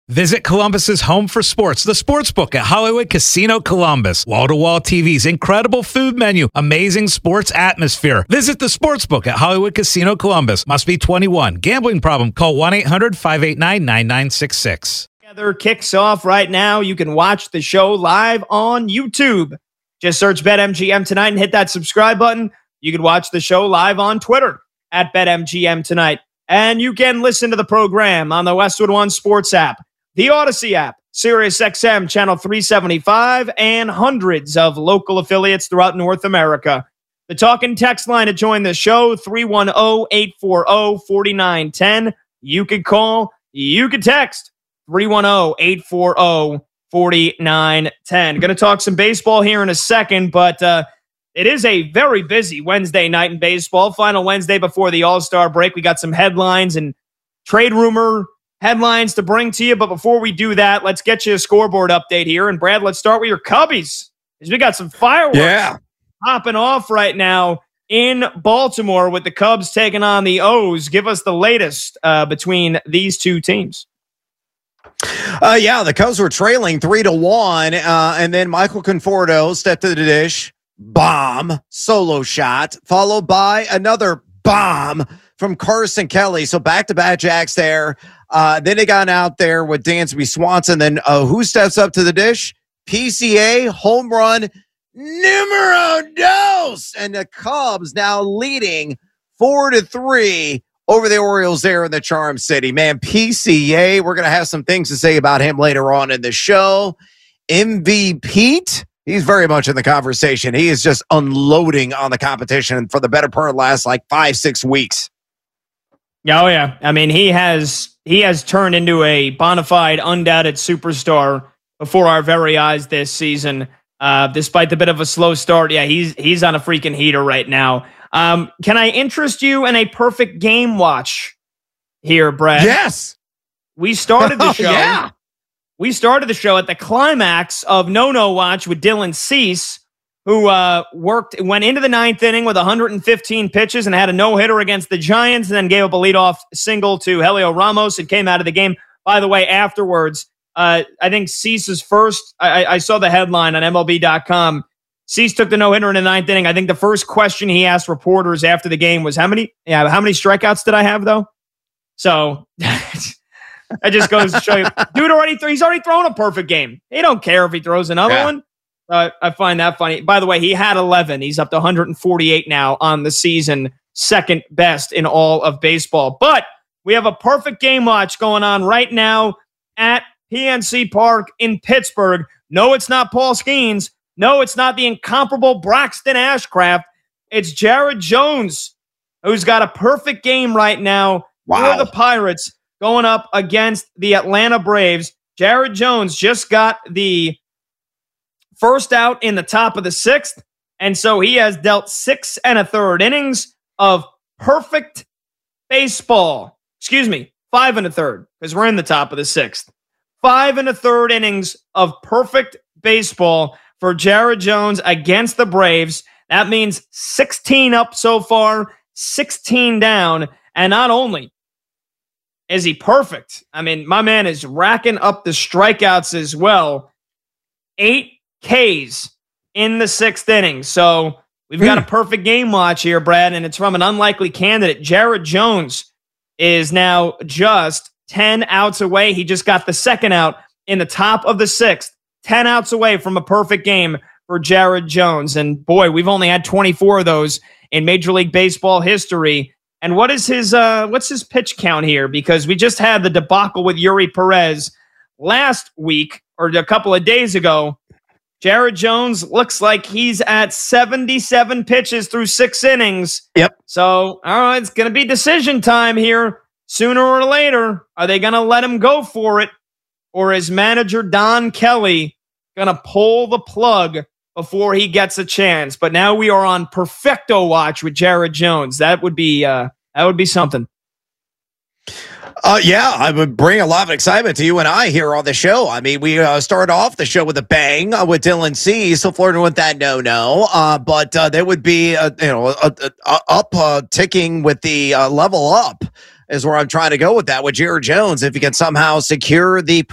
Visit Columbus's home for sports, the Sportsbook at Hollywood Casino Columbus. Wall-to-wall TVs, incredible food menu, amazing sports atmosphere. Visit the Sportsbook at Hollywood Casino Columbus. Must be 21. Gambling problem? Call 1-800-589-9966. Together kicks off right now. You can watch the show live on YouTube. Just search BetMGM Tonight and hit that subscribe button. You can watch the show live on Twitter at BetMGM Tonight. And you can listen to the program on the Westwood One Sports app, the Odyssey app, SiriusXM Channel 375, and hundreds of local affiliates throughout North America. The talk and text line to join the show, 310-840-4910. You could call, you could text, 310-840-4910. Going to talk some baseball here in a second, but it is a very busy Wednesday night in baseball. Final Wednesday before the All-Star break. We got some headlines and trade rumor headlines to bring to you. But before we do that, let's get you a scoreboard update here. And Brad, let's start with your Cubbies, because we got some fireworks popping off right now in Baltimore with the Cubs taking on the O's. Give us the latest between these two teams. The Cubs were trailing 3-1, and then Michael Conforto stepped to the dish. Bomb, solo shot, followed by another bomb from Carson Kelly. So back-to-back jacks there. Then they got out there with Dansby Swanson. Then who steps up to the dish? PCA home run numero dos. And the Cubs now leading 4-3 over the Orioles there in the Charm City. Man, PCA, we're going to have some things to say about him later on in the show. MVP, he's very much in the conversation. He is just unloading on the competition for the better part of the last 5-6 weeks. Oh, yeah. I mean, he has turned into a bona fide, undoubted superstar before our very eyes this season. Despite the bit of a slow start, he's on a freaking heater right now. Can I interest you in a perfect game watch here, Brad? Yes. We started the show. We started the show at the climax of No Watch with Dylan Cease, who went into the ninth inning with 115 pitches and had a no-hitter against the Giants, and then gave up a leadoff single to Helio Ramos and came out of the game. By the way, afterwards, I think Cease's first, I saw the headline on MLB.com. Cease took the no-hitter in the ninth inning. I think the first question he asked reporters after the game was, how many strikeouts did I have, though? So that just goes to show you, dude, he's already thrown a perfect game. He don't care if he throws another one. I find that funny. By the way, he had 11. He's up to 148 now on the season, second best in all of baseball. But we have a perfect game watch going on right now at PNC Park in Pittsburgh. No, it's not Paul Skeens. No, it's not the incomparable Braxton Ashcraft. It's Jared Jones, who's got a perfect game right now for the Pirates going up against the Atlanta Braves. Jared Jones just got the first out in the top of the sixth, and so he has dealt 6 1/3 innings of perfect baseball. 5 1/3, because we're in the top of the sixth. 5 1/3 innings of perfect baseball for Jared Jones against the Braves. That means 16 up so far, 16 down, and not only is he perfect, I mean, my man is racking up the strikeouts as well. 8 Ks in the 6th inning. So we've got a perfect game watch here, Brad, and it's from an unlikely candidate. Jared Jones is now just 10 outs away. He just got the second out in the top of the 6th. 10 outs away from a perfect game for Jared Jones. And boy, we've only had 24 of those in Major League Baseball history. And what's his pitch count here? Because we just had the debacle with Yuri Perez last week or a couple of days ago. Jared Jones looks like he's at 77 pitches through 6 innings. Yep. So, all right, it's going to be decision time here sooner or later. Are they going to let him go for it? Or is manager Don Kelly going to pull the plug before he gets a chance? But now we are on perfecto watch with Jared Jones. That would be something. I would bring a lot of excitement to you and I here on the show. I mean, we started off the show with a bang with Dylan Cease, so flirting with that but there would be ticking with the level up is where I'm trying to go with that with Jared Jones. If he can somehow secure the